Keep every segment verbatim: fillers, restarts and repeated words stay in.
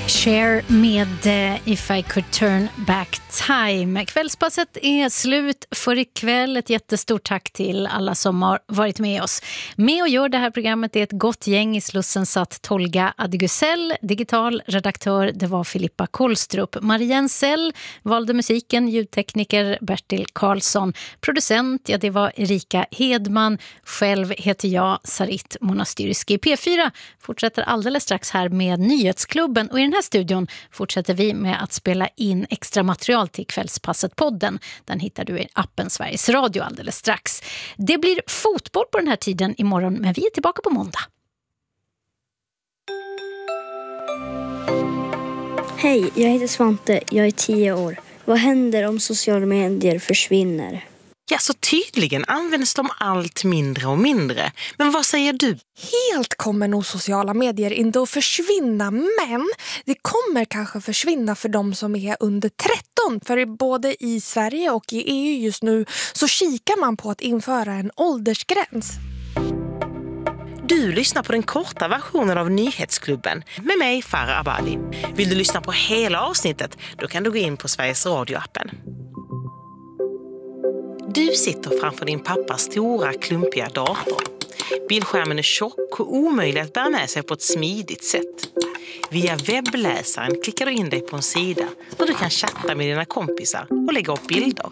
Cher med uh, If I Could Turn Back Time. Kvällspasset är slut för ikväll. Ett jättestort tack till alla som har varit med oss. Med och gör det här programmet är ett gott gäng. I Slussen satt Tolga Adegusell, digital redaktör, det var Filippa Kohlstrup. Marianne Sell valde musiken, ljudtekniker Bertil Karlsson. Producent, ja det var Erika Hedman. Själv heter jag Sarit Monastyrski. P fyra fortsätter alldeles strax här med Nyhetsklubben, och i den här studion fortsätter vi med att spela in extra material till Kvällspasset-podden. Den hittar du i appen Sveriges Radio alldeles strax. Det blir fotboll på den här tiden imorgon, men vi är tillbaka på måndag. Hej, jag heter Svante. Jag är tio år. Vad händer om sociala medier försvinner? Ja, så tydligen används de allt mindre och mindre. Men vad säger du? Helt kommer nog sociala medier inte att försvinna, men det kommer kanske försvinna för de som är under tretton. För både i Sverige och i E U just nu så kikar man på att införa en åldersgräns. Du lyssnar på den korta versionen av Nyhetsklubben med mig, Farah Abadi. Vill du lyssna på hela avsnittet, då kan du gå in på Sveriges Radio-appen. Du sitter framför din pappas stora, klumpiga dator. Bildskärmen är tjock och omöjlig att bära med sig på ett smidigt sätt. Via webbläsaren klickar du in dig på en sida där du kan chatta med dina kompisar och lägga upp bilder.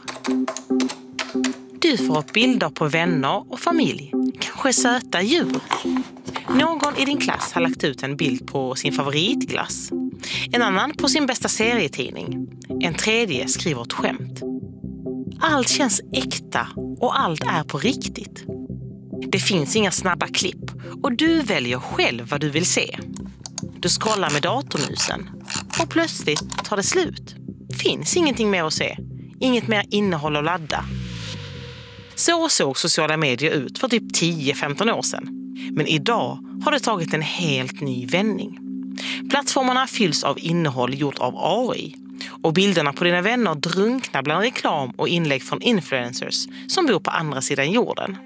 Du får upp bilder på vänner och familj, kanske söta djur. Någon i din klass har lagt ut en bild på sin favoritglass. En annan på sin bästa serietidning. En tredje skriver ett skämt. Allt känns äkta och allt är på riktigt. Det finns inga snabba klipp och du väljer själv vad du vill se. Du scrollar med datormusen och plötsligt tar det slut. Finns ingenting mer att se. Inget mer innehåll att ladda. Så såg sociala medier ut för typ tio femton år sedan. Men idag har det tagit en helt ny vändning. Plattformarna fylls av innehåll gjort av A I. Och bilderna på dina vänner drunknar bland reklam och inlägg från influencers som bor på andra sidan jorden.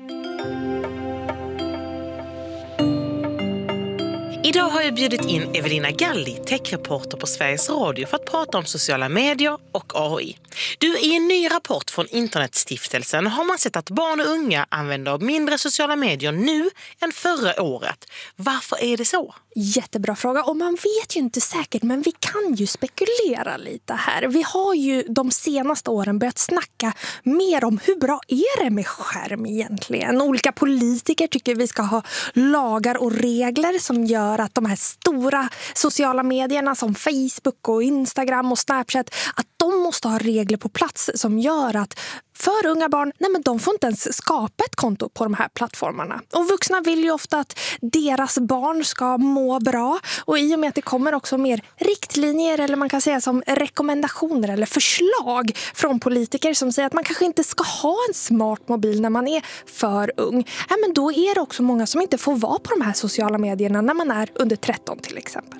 Idag har jag bjudit in Evelina Galli, techreporter på Sveriges Radio, för att prata om sociala medier och A I. Du, i en ny rapport från Internetstiftelsen har man sett att barn och unga använder mindre sociala medier nu än förra året. Varför är det så? Jättebra fråga, och man vet ju inte säkert, men vi kan ju spekulera lite här. Vi har ju de senaste åren börjat snacka mer om hur bra är det med skärm egentligen. Olika politiker tycker vi ska ha lagar och regler som gör att de här stora sociala medierna som Facebook och Instagram och Snapchat, att de måste ha regler på plats som gör att för unga barn, nej men de får inte ens skapa ett konto på de här plattformarna. Och vuxna vill ju ofta att deras barn ska må bra. Och i och med att det kommer också mer riktlinjer, eller man kan säga som rekommendationer eller förslag från politiker som säger att man kanske inte ska ha en smart mobil när man är för ung. Ja, men då är det också många som inte får vara på de här sociala medierna när man är under tretton till exempel.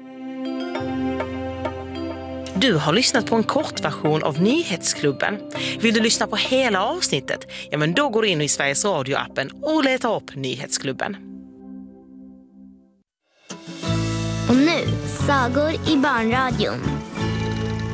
Du har lyssnat på en kortversion av Nyhetsklubben. Vill du lyssna på hela avsnittet? Ja, men då går du in i Sveriges Radio-appen och letar upp Nyhetsklubben. Och nu, sagor i barnradion.